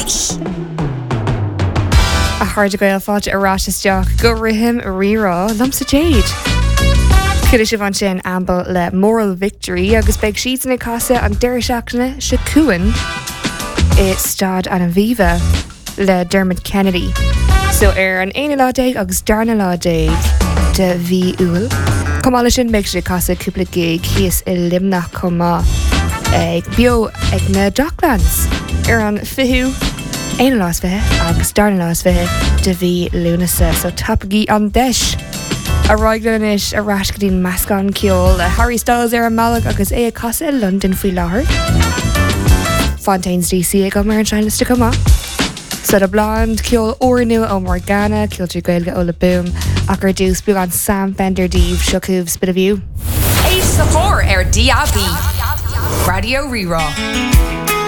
A hard gail fáilte aráisteach go rihim rirá lumsa jade. Cuidir se bhain sin ambal le Moral Victory agus beag siad na casa an deir seachtaine se cuain I Stad an Viva le Dermot Kennedy. So an aine lá déag agus darna lá déag de bhí uil. Comála sin beag se casa cúpla gig híos I limnach comá ag bio ag na Docklands an fiú aine lás bheith agus darna lás bheith de bhí lúnasa so tapagaí an deis. A roiglanis a rascadín mascán ceol a Harry Styles an Malach agus é a casa I London faoi láthair. Fontaines DC ag go mar an seinliste comá. So the blonde ceol ornú ó Morgana ceoltú gailge ó le boom ach ar dús bu an Sam Fender Díomh siocúb spit a view. Ace the 4 DAB Radio Rerá.